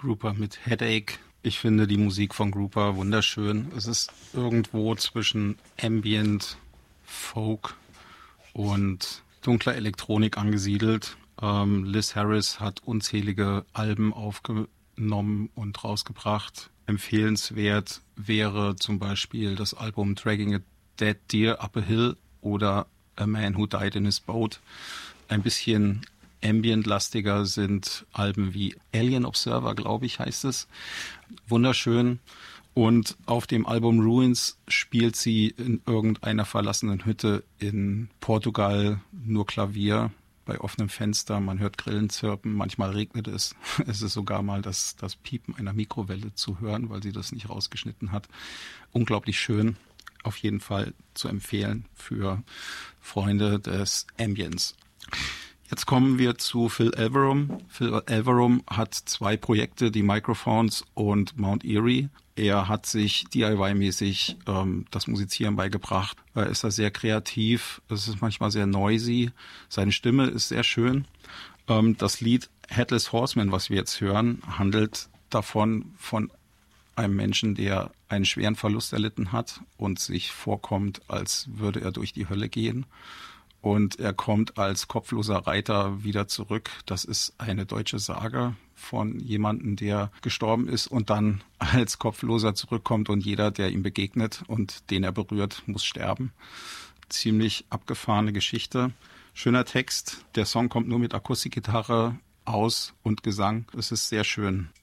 Grouper mit Headache. Ich finde die Musik von Grouper wunderschön. Es ist irgendwo zwischen Ambient, Folk und dunkler Elektronik angesiedelt. Liz Harris hat unzählige Alben aufgenommen und rausgebracht. Empfehlenswert wäre zum Beispiel das Album Dragging a Dead Deer Up a Hill oder A Man Who Died in His Boat. Ein bisschen ambient-lastiger sind Alben wie Alien Observer, glaube ich, heißt es. Wunderschön. Und auf dem Album Ruins spielt sie in irgendeiner verlassenen Hütte in Portugal nur Klavier bei offenem Fenster. Man hört Grillen zirpen, manchmal regnet es. Es ist sogar mal das Piepen einer Mikrowelle zu hören, weil sie das nicht rausgeschnitten hat. Unglaublich schön. Auf jeden Fall zu empfehlen für Freunde des Ambience. Jetzt kommen wir zu Phil Elverum. Phil Elverum hat 2 Projekte, die Microphones und Mount Erie. Er hat sich DIY-mäßig das Musizieren beigebracht. Er ist da sehr kreativ. Es ist manchmal sehr noisy. Seine Stimme ist sehr schön. Das Lied Headless Horseman, was wir jetzt hören, handelt davon, von einem Menschen, der einen schweren Verlust erlitten hat und sich vorkommt, als würde er durch die Hölle gehen. Und er kommt als kopfloser Reiter wieder zurück. Das ist eine deutsche Sage von jemandem, der gestorben ist und dann als Kopfloser zurückkommt und jeder, der ihm begegnet und den er berührt, muss sterben. Ziemlich abgefahrene Geschichte. Schöner Text. Der Song kommt nur mit Akustikgitarre aus und Gesang. Es ist sehr schön.